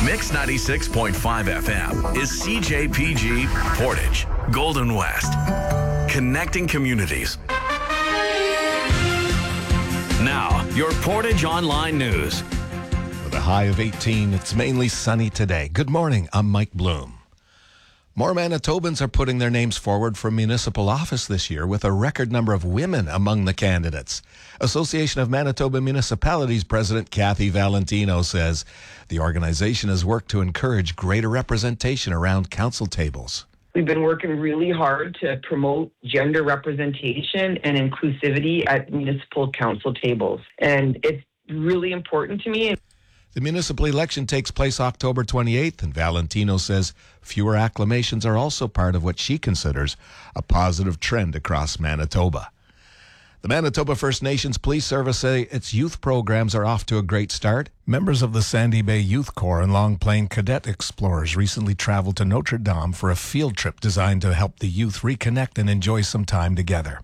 Mix 96.5 FM is CJPG Portage, Golden West. Connecting communities. Now, your Portage Online News. With a high of 18, it's mainly sunny today. Good morning, I'm Mike Bloom. More Manitobans are putting their names forward for municipal office this year, with a record number of women among the candidates. Association of Manitoba Municipalities President Kathy Valentino says the organization has worked to encourage greater representation around council tables. We've been working really hard to promote gender representation and inclusivity at municipal council tables, and it's really important to me. The municipal election takes place October 28th, and Valentino says fewer acclamations are also part of what she considers a positive trend across Manitoba. The Manitoba First Nations Police Service say its youth programs are off to a great start. Members of the Sandy Bay Youth Corps and Long Plain Cadet Explorers recently traveled to Notre Dame for a field trip designed to help the youth reconnect and enjoy some time together.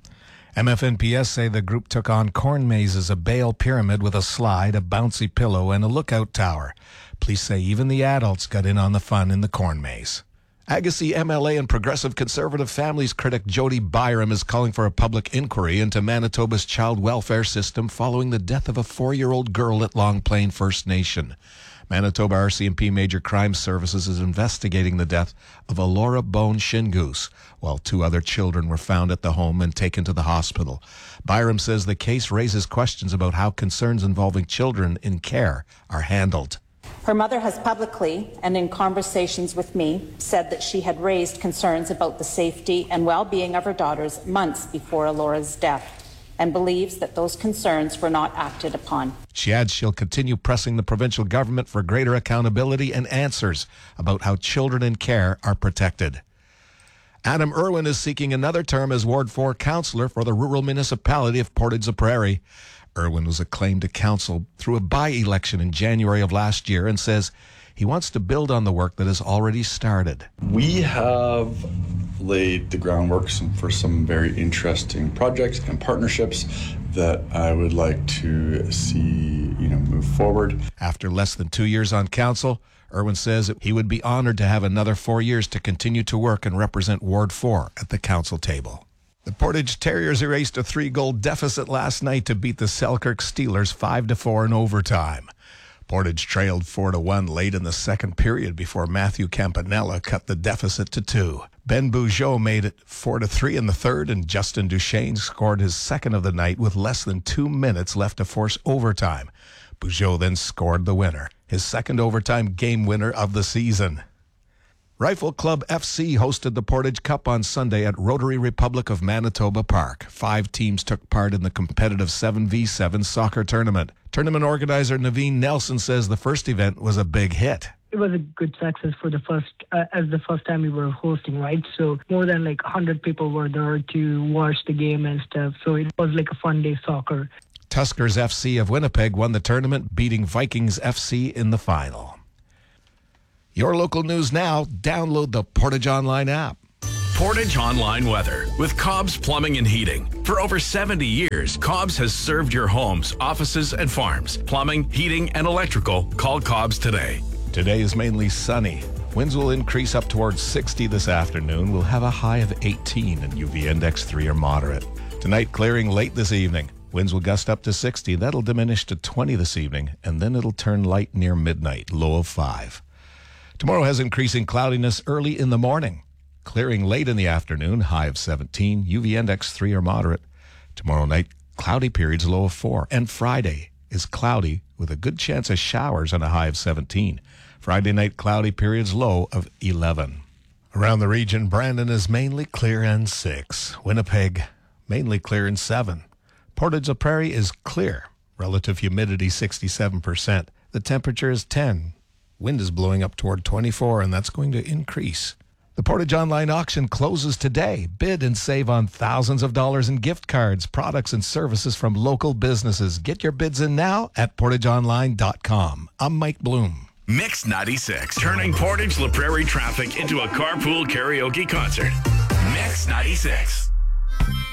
MFNPS say the group took on corn mazes, a bale pyramid with a slide, a bouncy pillow, and a lookout tower. Police say even the adults got in on the fun in the corn maze. Agassiz MLA and Progressive Conservative Families critic Jody Byram is calling for a public inquiry into Manitoba's child welfare system following the death of a 4-year-old girl at Long Plain First Nation. Manitoba RCMP Major Crime Services is investigating the death of Alora Bone Shingoose, while 2 other children were found at the home and taken to the hospital. Byram says the case raises questions about how concerns involving children in care are handled. Her mother has publicly and in conversations with me said that she had raised concerns about the safety and well-being of her daughters months before Alora's death, and believes that those concerns were not acted upon. She adds she'll continue pressing the provincial government for greater accountability and answers about how children in care are protected. Adam Irwin is seeking another term as Ward 4 councillor for the rural municipality of Portage-la-Prairie. Irwin was acclaimed to council through a by-election in January of last year and says he wants to build on the work that has already started. We have laid the groundwork for some very interesting projects and partnerships that I would like to see, move forward. After less than 2 years on council, Irwin says he would be honored to have another 4 years to continue to work and represent Ward 4 at the council table. The Portage Terriers erased a 3-goal deficit last night to beat the Selkirk Steelers 5-4 in overtime. Portage trailed 4-1 late in the second period before Matthew Campanella cut the deficit to 2. Ben Bugeaud made it 4-3 in the third, and Justin Duchesne scored his second of the night with less than 2 minutes left to force overtime. Bugeaud then scored the winner, his second overtime game winner of the season. Rifle Club FC hosted the Portage Cup on Sunday at Rotary Republic of Manitoba Park. 5 teams took part in the competitive 7v7 soccer tournament. Tournament organizer Naveen Nelson says the first event was a big hit. It was a good success for the first time we were hosting, right? So more than 100 people were there to watch the game and stuff. So it was like a fun day soccer. Tuskers FC of Winnipeg won the tournament, beating Vikings FC in the final. Your local news now. Download the Portage Online app. Portage Online weather with Cobb's Plumbing and Heating. For over 70 years, Cobb's has served your homes, offices, and farms. Plumbing, heating, and electrical. Call Cobb's today. Today is mainly sunny. Winds will increase up towards 60 this afternoon. We'll have a high of 18 and UV index 3 or moderate. Tonight, clearing late this evening. Winds will gust up to 60. That'll diminish to 20 this evening, and then it'll turn light near midnight, low of 5. Tomorrow has increasing cloudiness early in the morning. Clearing late in the afternoon, high of 17, UV index 3 or moderate. Tomorrow night, cloudy periods, low of 4. And Friday is cloudy with a good chance of showers and a high of 17. Friday night, cloudy periods, low of 11. Around the region, Brandon is mainly clear and 6. Winnipeg, mainly clear and 7. Portage-la-Prairie is clear. Relative humidity 67%. The temperature is 10. Wind is blowing up toward 24, and that's going to increase. The Portage Online auction closes today. Bid and save on thousands of dollars in gift cards, products, and services from local businesses. Get your bids in now at portageonline.com. I'm Mike Bloom. Mix 96, turning Portage-La Prairie traffic into a carpool karaoke concert. Mix 96.